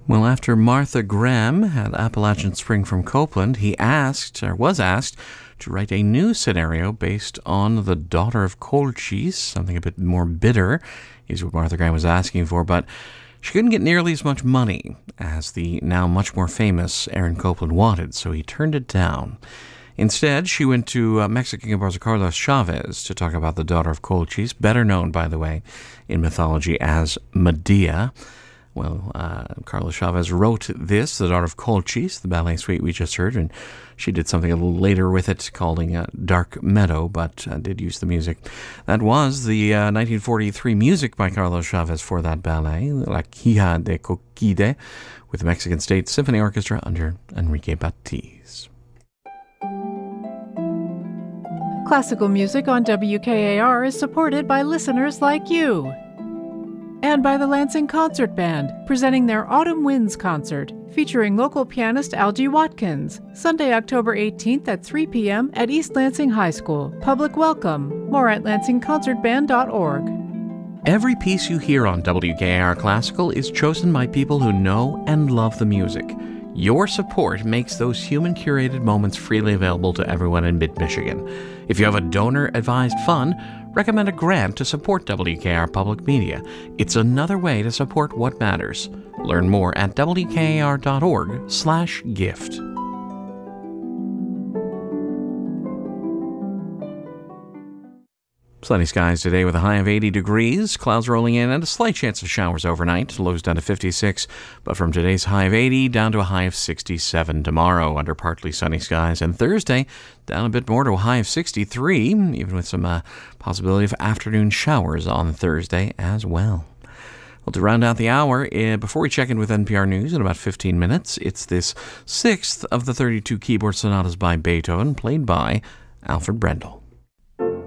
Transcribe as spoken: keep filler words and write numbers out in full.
Well, after Martha Graham had Appalachian Spring from Copeland, he asked, or was asked, to write a new scenario based on The Daughter of Cochise, something a bit more bitter, is what Martha Graham was asking for, but she couldn't get nearly as much money as the now much more famous Aaron Copland wanted, so he turned it down. Instead, she went to uh, Mexican composer Carlos Chavez to talk about The Daughter of Cochise, better known, by the way, in mythology as Medea. Well, uh, Carlos Chavez wrote this, The Daughter of Cochise, the ballet suite we just heard, and she did something a little later with it, calling uh, Dark Meadow, but uh, did use the music. That was the uh, nineteen forty-three music by Carlos Chavez for that ballet, La Quija de Coquide, with the Mexican State Symphony Orchestra under Enrique Batiz. Classical music on W K A R is supported by listeners like you. And by the Lansing Concert Band, presenting their Autumn Winds concert, featuring local pianist Algie Watkins, Sunday, October eighteenth at three p.m. at East Lansing High School. Public welcome. More at lansing concert band dot org. Every piece you hear on W K A R Classical is chosen by people who know and love the music. Your support makes those human-curated moments freely available to everyone in mid-Michigan. If you have a donor-advised fund, recommend a grant to support W K A R Public Media. It's another way to support what matters. Learn more at W K A R dot org slash gift. Sunny skies today with a high of eighty degrees, clouds rolling in and a slight chance of showers overnight, lows down to fifty-six, but from today's high of eighty down to a high of sixty-seven tomorrow under partly sunny skies, and Thursday down a bit more to a high of sixty-three, even with some uh, possibility of afternoon showers on Thursday as well. Well, to round out the hour, uh, before we check in with N P R News in about fifteen minutes, it's this sixth of the thirty-two keyboard sonatas by Beethoven, played by Alfred Brendel.